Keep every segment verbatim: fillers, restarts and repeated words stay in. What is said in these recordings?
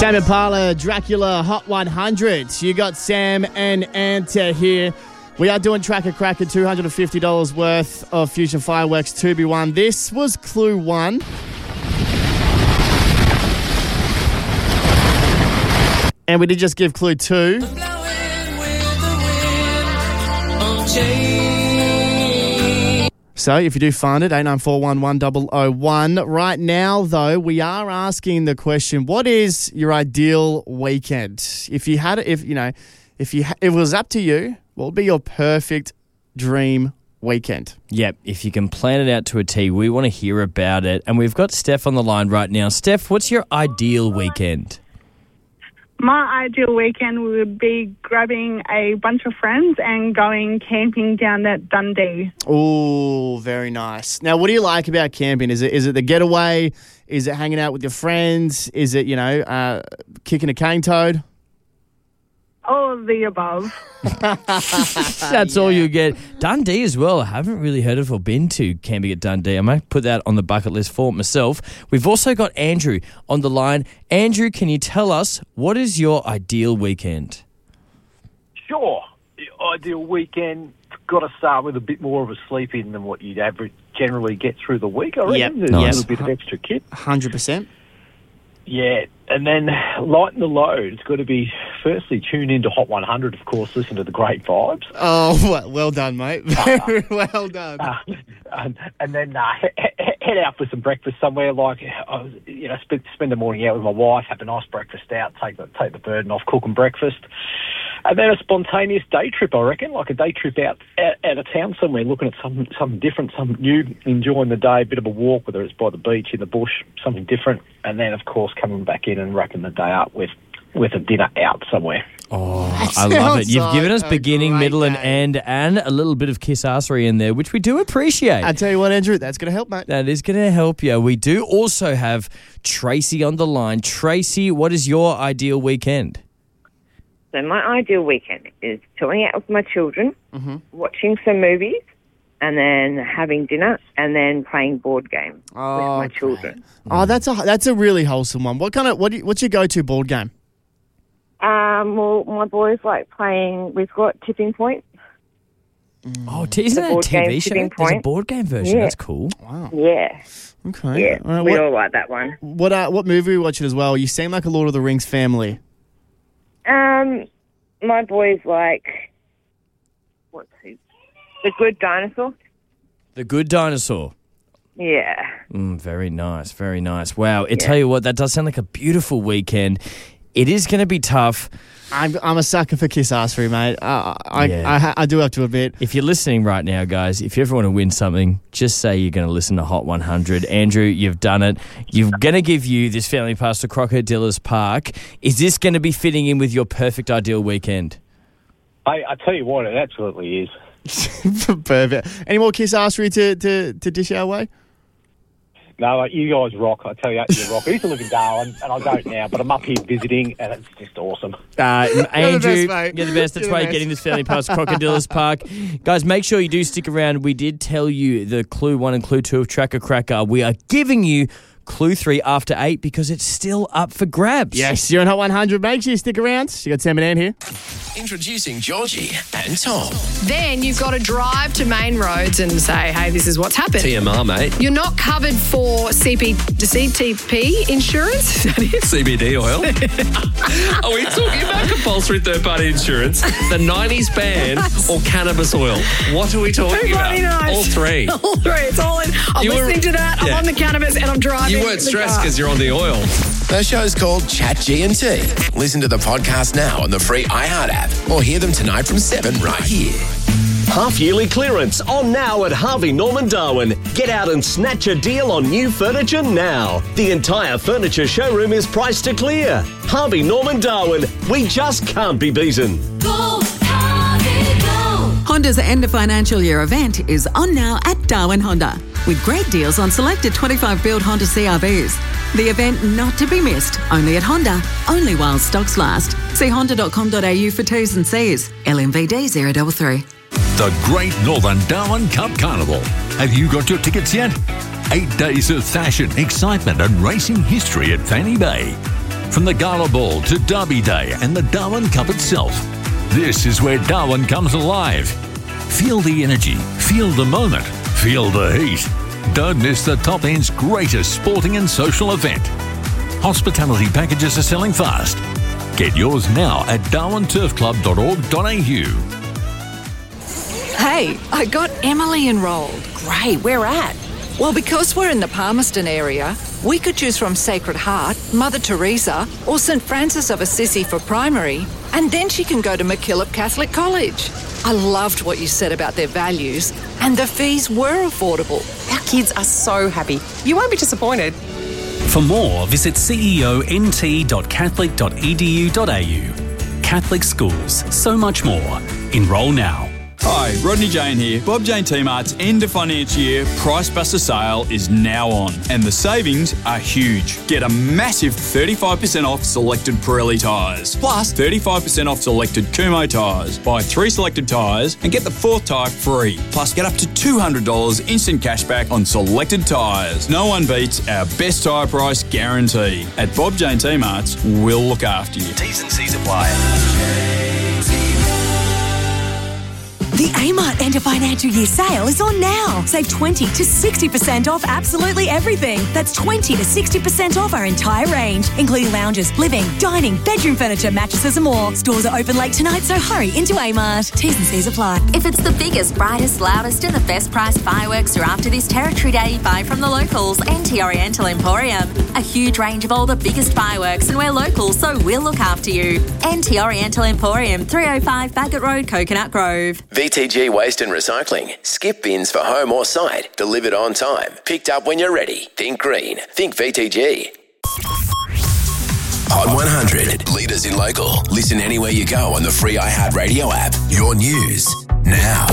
Tame Impala, Dracula, Hot one hundred. You got Sam and Anta here. We are doing Tracker Cracker, two hundred fifty dollars worth of Fusion Fireworks to be won. This was clue one. And we did just give clue two. So if you do find it, eight nine four one one zero zero one. Right now, though, we are asking the question, what is your ideal weekend? If you had it, if you know, if you ha- if it was up to you, what would be your perfect dream weekend? Yep, if you can plan it out to a T, we want to hear about it. And we've got Steph on the line right now. Steph, what's your ideal weekend? My ideal weekend would be grabbing a bunch of friends and going camping down at Dundee. Oh, very nice. Now, what do you like about camping? Is it is it the getaway? Is it hanging out with your friends? Is it, you know, uh, kicking a cane toad? All of the above. That's yeah. all you get. Dundee as well. I haven't really heard of or been to camping at Dundee. I might put that on the bucket list for myself. We've also got Andrew on the line. Andrew, can you tell us what is your ideal weekend? Sure. The ideal weekend, got to start with a bit more of a sleep in than what you'd average generally get through the week. I reckon yep. there's nice. a little bit of extra kit. one hundred percent. Yeah, and then lighten the load. It's got to be, firstly, tune into Hot one hundred, of course, listen to the great vibes. Oh, well done, mate. Very uh, well done. Uh, and, and then uh, he- head out for some breakfast somewhere, like, uh, you know, spend, spend the morning out with my wife, have a nice breakfast out, take the, take the burden off cooking breakfast. And then a spontaneous day trip, I reckon, like a day trip out, out, out of town somewhere, looking at something, something different, something new, enjoying the day, a bit of a walk, whether it's by the beach, in the bush, something different. And then, of course, coming back in and wrapping the day up with, with a dinner out somewhere. Oh, I love it. You've given us beginning, middle, and end, and a little bit of kiss-assery in there, which we do appreciate. I tell you what, Andrew, that's going to help, mate. That is going to help you. We do also have Tracy on the line. Tracy, what is your ideal weekend? So my ideal weekend is chilling out with my children, mm-hmm. watching some movies, and then having dinner, and then playing board games oh, with my okay. children. Oh, that's a that's a really wholesome one. What kind of what? Do you, what's your go-to board game? Um, well, my boys like playing. We've got Tipping Point. Oh, t- isn't that a T V show? There's a board game version. Yeah. That's cool. Wow. Yeah. Okay. Yeah, all right, we what, all like that one. What uh, what movie are we watching as well? You seem like a Lord of the Rings family. Um, my boys like what's it? The Good Dinosaur. The Good Dinosaur. Yeah. Mm, very nice, very nice. Wow. I tell you what, that does sound like a beautiful weekend. It is going to be tough. I'm I'm a sucker for kiss-assery, mate. Uh, I, Yeah. I, I I do have to admit. If you're listening right now, guys, if you ever want to win something, just say you're going to listen to Hot one hundred. Andrew, you've done it. You're going to give you this family pass to Crocodillas Park. Is this going to be fitting in with your perfect ideal weekend? I, I tell you what, it absolutely is. Perfect. Any more kiss-assery to, to, to dish our way? No, like, you guys rock. I tell you, you rock. I used to live in Darwin, and I don't now, but I'm up here visiting, and it's just awesome. Uh, Andrew, you're the best, mate. you're the best. That's You're why the you're getting best. this family pass to Crocodillas Park. Guys, make sure you do stick around. We did tell you the clue one and clue two of Tracker Cracker. We are giving you clue three after eight because it's still up for grabs. Yes, you're on Hot one hundred. Make sure you stick around. You got Sam and Ann here. Introducing Georgie and Tom. Then you've got to drive to main roads and say, hey, this is what's happened. T M R, mate. You're not covered for C P, C T P insurance? Is that it? C B D oil. Are we talking about compulsory third-party insurance, the nineties ban, or cannabis oil? What are we talking about? Everybody knows. All three. All three. It's all in. I'm You were- listening to that. I'm Yeah. on the cannabis and I'm driving. You weren't the stressed car. because you're on the oil. The show's called Chat G and T. Listen to the podcast now on the free iHeart app or hear them tonight from seven right here. Half-yearly clearance on now at Harvey Norman Darwin. Get out and snatch a deal on new furniture now. The entire furniture showroom is priced to clear. Harvey Norman Darwin. We just can't be beaten. Go, Harvey, go. Honda's end of financial year event is on now at Darwin Honda, with great deals on selected twenty-five build Honda C R Vs. The event not to be missed, only at Honda, only while stocks last. See honda dot com dot a u for T's and C's. L M V D zero three three. The Great Northern Darwin Cup Carnival. Have you got your tickets yet? Eight days of fashion, excitement and racing history at Fanny Bay. From the Gala Ball to Derby Day and the Darwin Cup itself, this is where Darwin comes alive. Feel the energy, feel the moment, feel the heat. Don't miss the top end's greatest sporting and social event. Hospitality packages are selling fast. Get yours now at darwin turf club dot org dot a u. Hey, I got Emily enrolled. Great, where at? Well, because we're in the Palmerston area, we could choose from Sacred Heart, Mother Teresa, or St Francis of Assisi for primary, and then she can go to MacKillop Catholic College. I loved what you said about their values, and the fees were affordable. Our kids are so happy. You won't be disappointed. For more, visit c e o n t dot catholic dot e d u dot a u. Catholic schools, so much more. Enrol now. Hi, Rodney Jane here. Bob Jane T-Mart's end of financial year Price Buster sale is now on, and the savings are huge. Get a massive thirty-five percent off selected Pirelli tyres, plus thirty-five percent off selected Kumho tyres. Buy three selected tyres and get the fourth tyre free. Plus, get up to two hundred dollars instant cashback on selected tyres. No one beats our best tyre price guarantee. At Bob Jane T-Mart's, we'll look after you. T's and C's apply. The Amart end of financial year sale is on now. Save twenty to sixty percent off absolutely everything. That's twenty to sixty percent off our entire range, including lounges, living, dining, bedroom furniture, mattresses and more. Stores are open late tonight, so hurry into Amart. T's and C's apply. If it's the biggest, brightest, loudest and the best priced fireworks are after this Territory Day, buy from the locals, N T Oriental Emporium. A huge range of all the biggest fireworks, and we're local, so we'll look after you. N T Oriental Emporium, three oh five Bagot Road, Coconut Grove. V T G Waste and Recycling. Skip bins for home or site. Delivered on time. Picked up when you're ready. Think green. Think V T G. Hot one hundred. Leaders in local. Listen anywhere you go on the free iHeartRadio app. Your news now.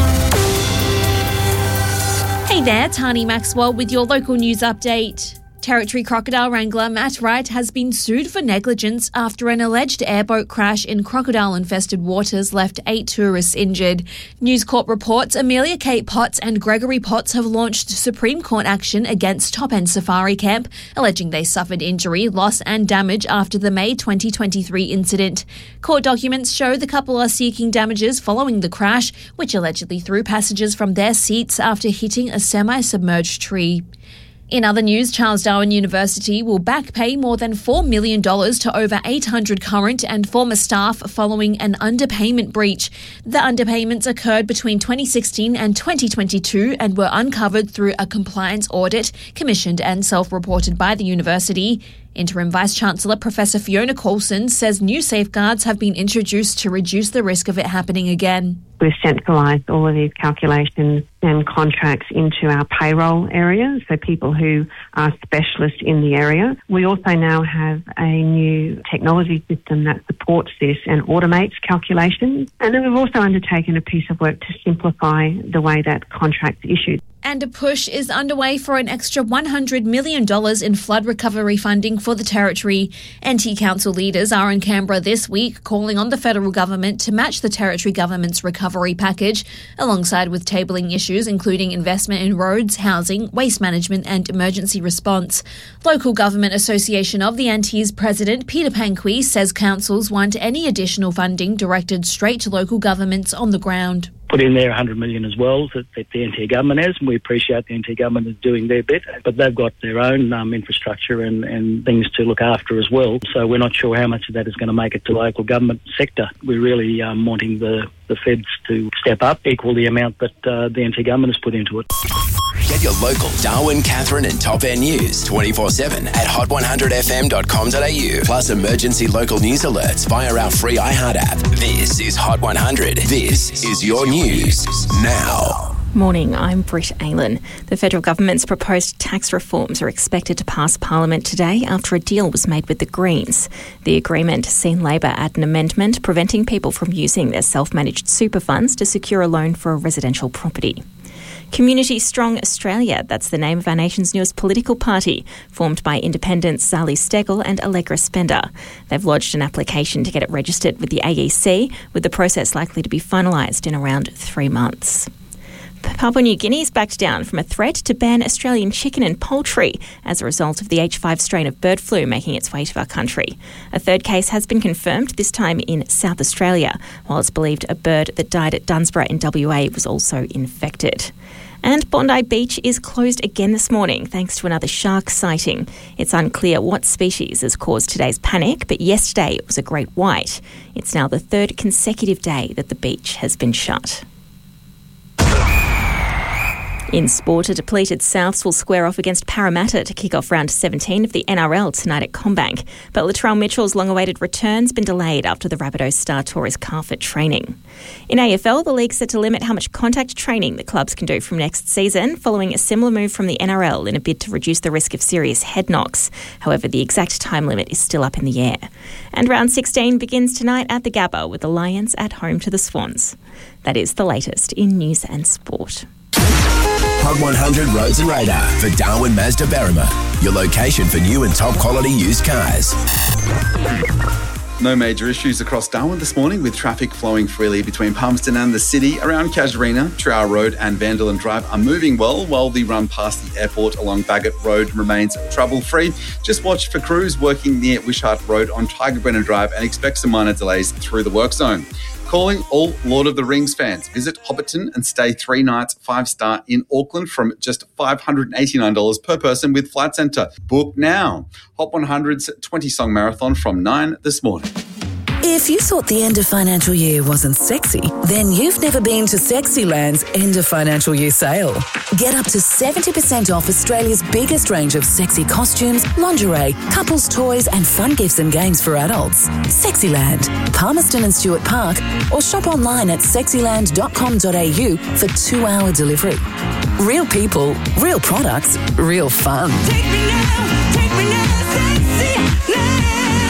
Hey there, Tani Maxwell with your local news update. Territory crocodile wrangler Matt Wright has been sued for negligence after an alleged airboat crash in crocodile-infested waters left eight tourists injured. News Corp reports Amelia Kate Potts and Gregory Potts have launched Supreme Court action against Top End Safari Camp, alleging they suffered injury, loss and damage after the May twenty twenty-three incident. Court documents show the couple are seeking damages following the crash, which allegedly threw passengers from their seats after hitting a semi-submerged tree. In other news, Charles Darwin University will back pay more than four million dollars to over eight hundred current and former staff following an underpayment breach. The underpayments occurred between twenty sixteen and twenty twenty-two and were uncovered through a compliance audit commissioned and self-reported by the university. Interim Vice-Chancellor Professor Fiona Coulson says new safeguards have been introduced to reduce the risk of it happening again. We've centralised all of these calculations and contracts into our payroll area, so people who are specialists in the area. We also now have a new technology system that supports this and automates calculations. And then we've also undertaken a piece of work to simplify the way that contracts are issued. And a push is underway for an extra one hundred million dollars in flood recovery funding for the Territory. N T Council leaders are in Canberra this week calling on the federal government to match the Territory government's recovery package, alongside with tabling issues including investment in roads, housing, waste management and emergency response. Local Government Association of the N T's president Peter Panqui says councils want any additional funding directed straight to local governments on the ground. Put in there one hundred million dollars as well that, that the N T government has, and we appreciate the N T government is doing their bit, but they've got their own um, infrastructure and, and things to look after as well, so we're not sure how much of that is going to make it to the local government sector. We're really um, wanting the, the feds to step up, equal the amount that uh, the N T government has put into it. Get your local Darwin, Catherine and Top End news twenty-four seven at hot one hundred f m dot com dot a u, plus emergency local news alerts via our free iHeart app. This is Hot one hundred. This is your news now. Morning, I'm Britt Aylan. The federal government's proposed tax reforms are expected to pass Parliament today after a deal was made with the Greens. The agreement has seen Labor add an amendment preventing people from using their self-managed super funds to secure a loan for a residential property. Community Strong Australia, that's the name of our nation's newest political party, formed by independents Zali Steggall and Allegra Spender. They've lodged an application to get it registered with the A E C, with the process likely to be finalised in around three months. Papua New Guinea's backed down from a threat to ban Australian chicken and poultry as a result of the H five strain of bird flu making its way to our country. A third case has been confirmed, this time in South Australia, while it's believed a bird that died at Dunsborough in W A was also infected. And Bondi Beach is closed again this morning thanks to another shark sighting. It's unclear what species has caused today's panic, but yesterday it was a great white. It's now the third consecutive day that the beach has been shut. In sport, a depleted Souths will square off against Parramatta to kick off round seventeen of the N R L tonight at CommBank. But Latrell Mitchell's long-awaited return's been delayed after the Rabbitohs star tore his calf at training. In A F L, the league's set to limit how much contact training the clubs can do from next season, following a similar move from the N R L in a bid to reduce the risk of serious head knocks. However, the exact time limit is still up in the air. And round sixteen begins tonight at the Gabba with the Lions at home to the Swans. That is the latest in news and sport. Hot one hundred Roads and Radar for Darwin Mazda Berrima, your location for new and top quality used cars. No major issues across Darwin this morning, with traffic flowing freely between Palmerston and the city. Around Casuarina, Trowell Road and Vanderland Drive are moving well, while the run past the airport along Bagot Road remains trouble-free. Just watch for crews working near Wishart Road on Tiger Brennan Drive and expect some minor delays through the work zone. Calling all Lord of the Rings fans. Visit Hobbiton and stay three nights, five-star in Auckland from just five hundred eighty-nine dollars per person with Flight Centre. Book now. Hot one hundred's twenty-song marathon from nine this morning. If you thought the end of financial year wasn't sexy, then you've never been to Sexyland's end of financial year sale. Get up to seventy percent off Australia's biggest range of sexy costumes, lingerie, couples toys and fun gifts and games for adults. Sexyland, Palmerston and Stewart Park, or shop online at sexyland dot com dot a u for two-hour delivery. Real people, real products, real fun. Take me now, take me now, Sexyland.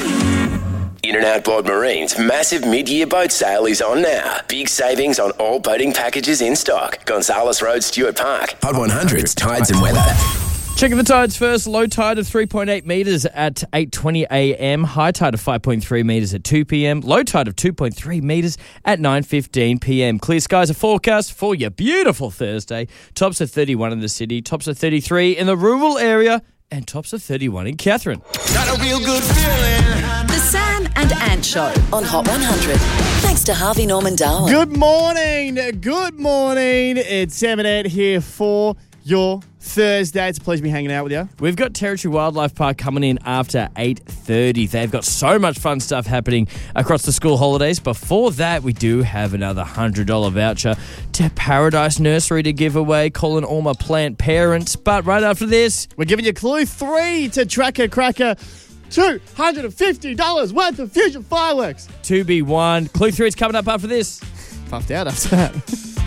In and Outboard Marine's massive mid-year boat sale is on now. Big savings on all boating packages in stock. Gonzales Road, Stewart Park. Hot one hundred's Tides and Weather. Checking the tides first. Low tide of three point eight metres at eight twenty a m. High tide of five point three metres at two p m. Low tide of two point three metres at nine fifteen p m. Clear skies are forecast for your beautiful Thursday. Tops of thirty-one in the city. Tops of thirty-three in the rural area. And tops of thirty-one in Katherine. Got a real good feeling. The Sam and Ant Show on Hot one hundred. Thanks to Harvey Norman Darwin. Good morning. Good morning. It's Sam and Ant here for your Thursday. It's a pleasure to be hanging out with you. We've got Territory Wildlife Park coming in after eight thirty. They've got so much fun stuff happening across the school holidays. Before that, we do have another one hundred dollars voucher to Paradise Nursery to give away, calling all my plant parents. But right after this, we're giving you clue three to Tracker Cracker. two hundred fifty dollars worth of Fusion fireworks. two B one. Clue three is coming up after this. Puffed out after that.